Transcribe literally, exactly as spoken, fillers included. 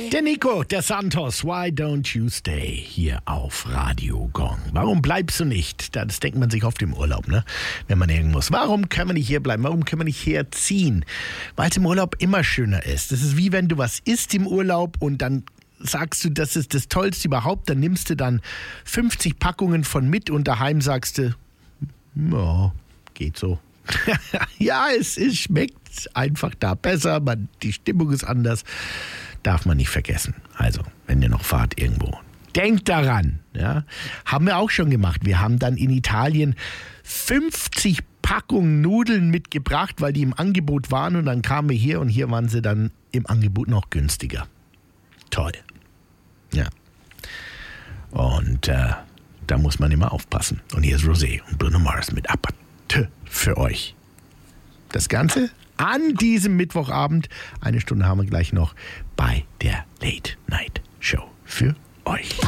Der Nico, der Santos, Why Don't You Stay hier auf Radio Gong. Warum bleibst du nicht? Das denkt man sich oft im Urlaub, ne? Wenn man irgendwo muss. Warum können wir nicht hier bleiben? Warum können wir nicht herziehen? Weil es im Urlaub immer schöner ist. Das ist wie wenn du was isst im Urlaub und dann sagst du, das ist das Tollste überhaupt. Dann nimmst du dann fünfzig Packungen von mit und daheim sagst du, ja, geht so. Ja, es, es schmeckt einfach da besser, man, die Stimmung ist anders. Darf man nicht vergessen. Also, wenn ihr noch fahrt irgendwo, denkt daran. Ja? Haben wir auch schon gemacht. Wir haben dann in Italien fünfzig Packungen Nudeln mitgebracht, weil die im Angebot waren. Und dann kamen wir hier und hier waren sie dann im Angebot noch günstiger. Toll. Ja. Und äh, da muss man immer aufpassen. Und hier ist Rosé und Bruno Mars mit Apathe für euch. Das Ganze an diesem Mittwochabend. Eine Stunde haben wir gleich noch bei der Late Night Show für euch.